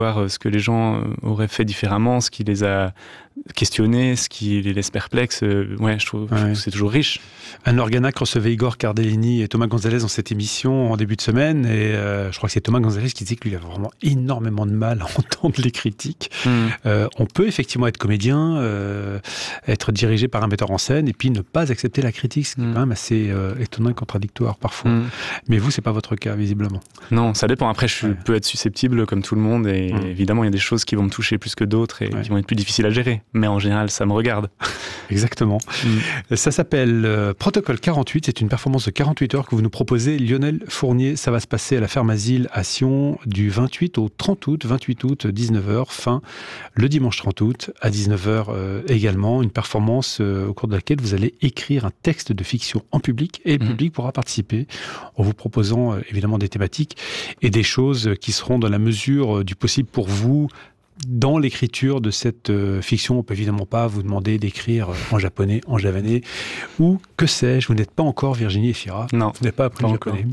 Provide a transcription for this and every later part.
voir ce que les gens auraient fait différemment, ce qui les a questionnés, ce qui les laisse perplexes. Ouais, je trouve que c'est toujours riche. Anne Organac recevait Igor Cardellini et Thomas Gonzalez dans cette émission en début de semaine, et je crois que c'est Thomas Gonzalez qui disait que lui, il avait vraiment énormément de mal à entendre les critiques. On peut effectivement être comédien, être dirigé par un metteur en scène, et puis ne pas accepter la critique, ce qui est quand même assez étonnant et contradictoire parfois. Mais vous, c'est pas votre cas, visiblement. Non, ça dépend. Après, je peux être susceptible comme tout le monde, et évidemment, il y a des choses qui vont me toucher plus que d'autres et qui vont être plus difficiles à gérer. Mais en général, ça me regarde. Exactement. Ça s'appelle Protocole 48. C'est une performance de 48 heures que vous nous proposez, Lionel Fournier. Ça va se passer à la Ferme Asile à Sion du 28 au 30 août. 28 août, 19h. Fin le dimanche 30 août à 19h également. Une performance au cours de laquelle vous allez écrire un texte de fiction en public, et le public pourra participer en vous proposant évidemment des thématiques et des choses qui seront dans la mesure du possible pour vous. Dans l'écriture de cette fiction, on ne peut évidemment pas vous demander d'écrire en japonais, en javanais, ou que sais-je, vous n'êtes pas encore Virginie Efira. Non. Vous n'avez pas appris le japonais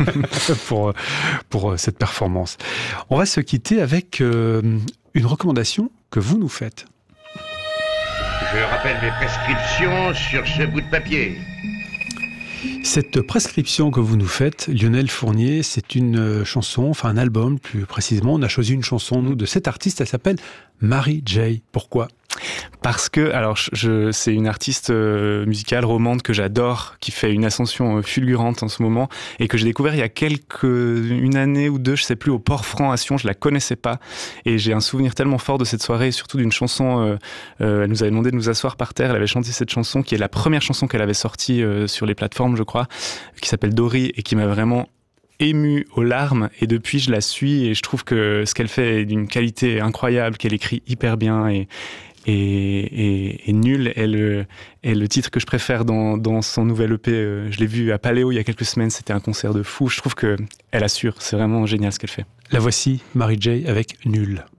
pour cette performance. On va se quitter avec une recommandation que vous nous faites. Je rappelle mes prescriptions sur ce bout de papier. Cette prescription que vous nous faites, Lionel Fournier, c'est une chanson, enfin un album plus précisément. On a choisi une chanson, nous, de cet artiste, elle s'appelle Mary J. Pourquoi ? Parce que, alors, c'est une artiste musicale romande que j'adore, qui fait une ascension fulgurante en ce moment, et que j'ai découvert il y a une année ou deux, je sais plus, au Port-Franc à Sion, je la connaissais pas, et j'ai un souvenir tellement fort de cette soirée, et surtout d'une chanson, elle nous avait demandé de nous asseoir par terre, elle avait chanté cette chanson, qui est la première chanson qu'elle avait sortie sur les plateformes, je crois, qui s'appelle Dory, et qui m'a vraiment ému aux larmes, et depuis je la suis, et je trouve que ce qu'elle fait est d'une qualité incroyable, qu'elle écrit hyper bien, et Nul est le titre que je préfère dans son nouvel EP. Je l'ai vu à Paléo il y a quelques semaines, c'était un concert de fou. Je trouve qu'elle assure, c'est vraiment génial ce qu'elle fait. La voici, Mary J. avec Nul.